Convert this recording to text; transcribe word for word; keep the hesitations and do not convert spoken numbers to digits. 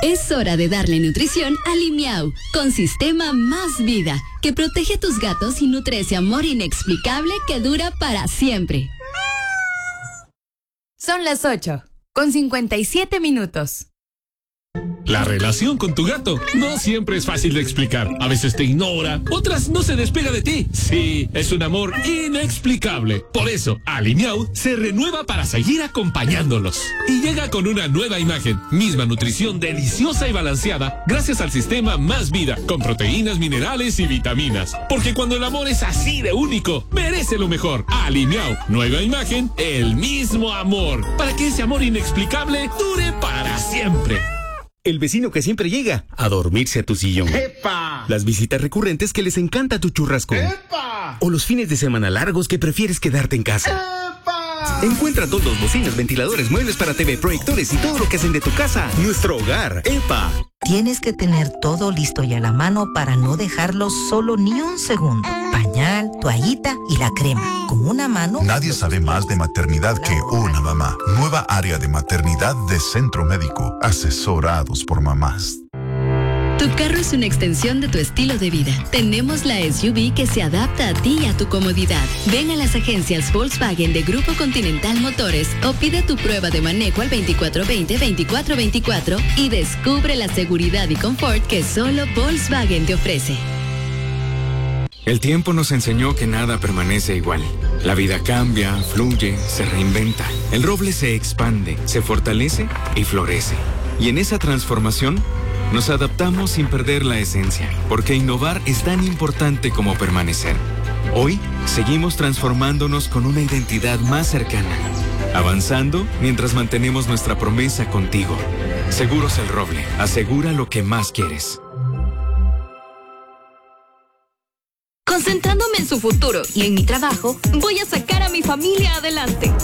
Es hora de darle nutrición a Limiau, con Sistema Más Vida, que protege a tus gatos y nutre ese amor inexplicable que dura para siempre. Son las ocho, con cincuenta y siete minutos. La relación con tu gato no siempre es fácil de explicar. A veces te ignora, otras no se despega de ti. Sí, es un amor inexplicable. Por eso, Alimiau se renueva para seguir acompañándolos. Y llega con una nueva imagen, misma nutrición deliciosa y balanceada, gracias al Sistema Más Vida, con proteínas, minerales y vitaminas. Porque cuando el amor es así de único, merece lo mejor. Alimiau, nueva imagen, el mismo amor. Para que ese amor inexplicable dure para siempre. El vecino que siempre llega a dormirse a tu sillón. ¡Epa! Las visitas recurrentes que les encanta tu churrasco. ¡Epa! O los fines de semana largos que prefieres quedarte en casa. ¡Epa! Encuentra todos, bocinas, ventiladores, muebles para T V, proyectores y todo lo que hacen de tu casa nuestro hogar. ¡Epa! Tienes que tener todo listo y a la mano para no dejarlo solo ni un segundo. Pañal, toallita y la crema. Con una mano... Nadie sabe más de maternidad que una mamá. Nueva área de maternidad de Centro Médico. Asesorados por mamás. Tu carro es una extensión de tu estilo de vida. Tenemos la S U V que se adapta a ti y a tu comodidad. Ven a las agencias Volkswagen de Grupo Continental Motores o pide tu prueba de manejo al veinticuatro veinte, veinticuatro veinticuatro y descubre la seguridad y confort que solo Volkswagen te ofrece. El tiempo nos enseñó que nada permanece igual. La vida cambia, fluye, se reinventa. El roble se expande, se fortalece y florece. Y en esa transformación nos adaptamos sin perder la esencia, porque innovar es tan importante como permanecer. Hoy seguimos transformándonos con una identidad más cercana, avanzando mientras mantenemos nuestra promesa contigo. Seguros El Roble, asegura lo que más quieres. Concentrándome en su futuro y en mi trabajo, voy a sacar a mi familia adelante.